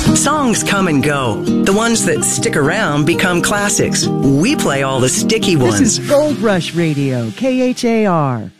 Songs come and go. The ones that stick around become classics. We play all the sticky ones. This is Gold Rush Radio, KHAR.